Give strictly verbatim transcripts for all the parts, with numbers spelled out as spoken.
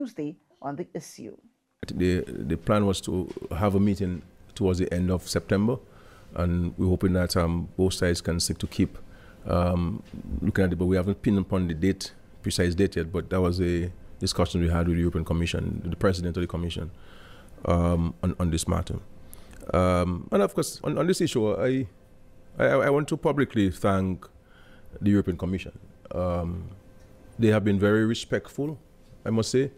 Tuesday on the issue. The, the plan was to have a meeting towards the end of September, and we're hoping that um, both sides can stick to keep um, looking at it, but we haven't pinned upon the date, precise date yet, but that was a discussion we had with the European Commission, the President of the Commission, um, on, on this matter. Um, and of course, on, on this issue, I, I, I want to publicly thank the European Commission. Um, they have been very respectful, I must say,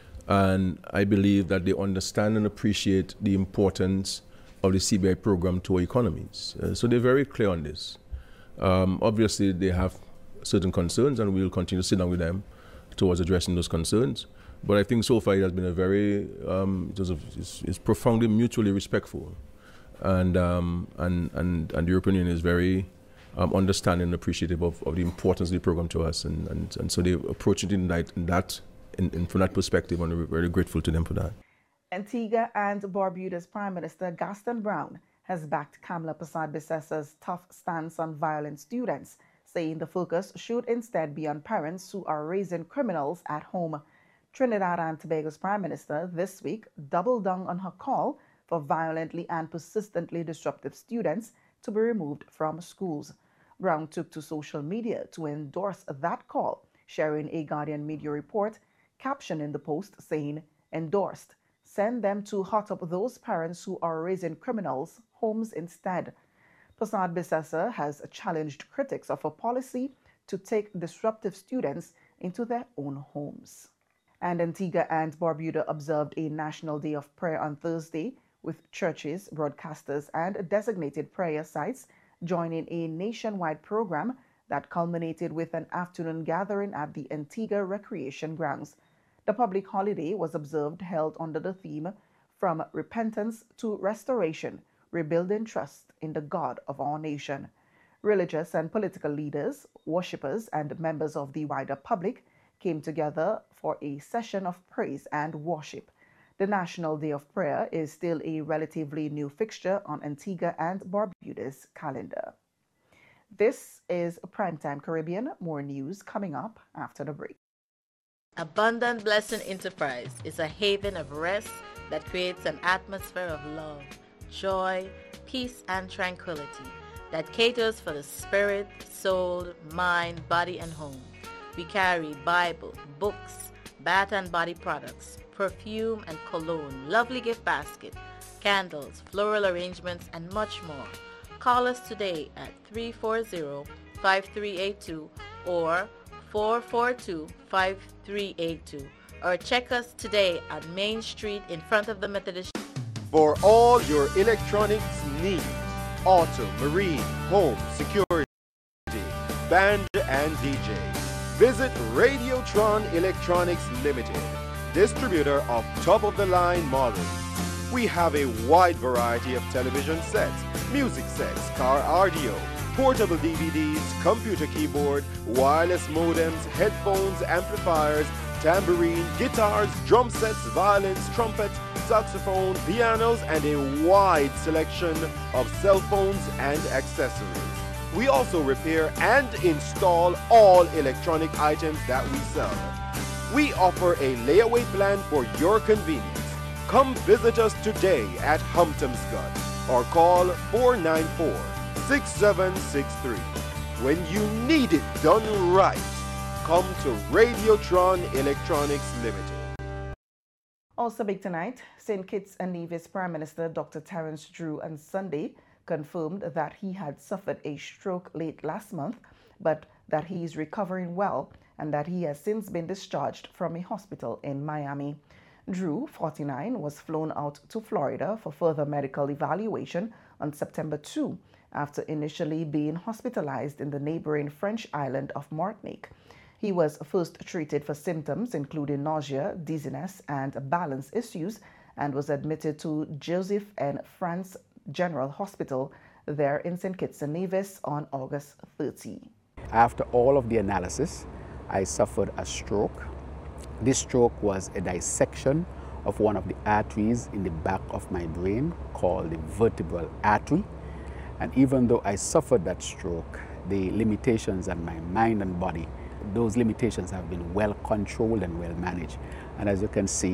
and I believe that they understand and appreciate the importance of the C B I program to our economies. Uh, so they're very clear on this. Um, obviously, they have certain concerns, and we'll continue to sit down with them towards addressing those concerns. But I think so far it has been a very, um, it was a, it's, it's profoundly mutually respectful. And, um, and, and, and the European Union is very um, understanding and appreciative of, of the importance of the program to us. And, and, and so they approach it in that, in that in, in, from that perspective, and we're very grateful to them for that. Antigua and Barbuda's Prime Minister Gaston Brown has backed Kamla Persad-Bissessa's tough stance on violent students, saying the focus should instead be on parents who are raising criminals at home. Trinidad and Tobago's Prime Minister this week doubled down on her call for violently and persistently disruptive students to be removed from schools. Brown took to social media to endorse that call, sharing a Guardian media report captioning the post saying, "Endorsed. Send them to hot up those parents who are raising criminals' homes instead." Persad-Bissessa has challenged critics of a policy to take disruptive students into their own homes. And Antigua and Barbuda observed a National Day of Prayer on Thursday, with churches, broadcasters, and designated prayer sites joining a nationwide program that culminated with an afternoon gathering at the Antigua Recreation Grounds. The public holiday was observed held under the theme "From Repentance to Restoration, Rebuilding Trust in the God of our Nation." Religious and political leaders, worshippers, and members of the wider public came together for a session of praise and worship. The National Day of Prayer is still a relatively new fixture on Antigua and Barbuda's calendar. This is Primetime Caribbean. More news coming up after the break. Abundant Blessing Enterprise is a haven of rest that creates an atmosphere of love, joy, peace, and tranquility that caters for the spirit, soul, mind, body, and home. We carry Bible, books, bath and body products, perfume and cologne, lovely gift basket, candles, floral arrangements, and much more. Call us today at three four zero, five three eight two or four four two, five three eight two, or check us today at Main Street in front of the Methodist. For all your electronics needs, auto, marine, home, security, band, and D J, visit Radiotron Electronics Limited, distributor of top-of-the-line models. We have a wide variety of television sets, music sets, car audio, portable D V Ds, computer keyboard, wireless modems, headphones, amplifiers, tambourine, guitars, drum sets, violins, trumpets, saxophone, pianos, and a wide selection of cell phones and accessories. We also repair and install all electronic items that we sell. We offer a layaway plan for your convenience. Come visit us today at Humptomscott or call four nine four, six seven six three. When you need it done right, come to Radiotron Electronics Limited. Also big tonight, Saint Kitts and Nevis Prime Minister Doctor Terence Drew on Sunday confirmed that he had suffered a stroke late last month, but that he is recovering well and that he has since been discharged from a hospital in Miami. Drew, forty-nine, was flown out to Florida for further medical evaluation on September second after initially being hospitalized in the neighboring French island of Martinique. He was first treated for symptoms including nausea, dizziness, and balance issues and was admitted to Joseph N. France General Hospital there in Saint Kitts and Nevis on August thirtieth. After all of the analysis, I suffered a stroke. This stroke was a dissection of one of the arteries in the back of my brain called the vertebral artery. And even though I suffered that stroke, the limitations on my mind and body those limitations have been well controlled and well managed. And as you can see,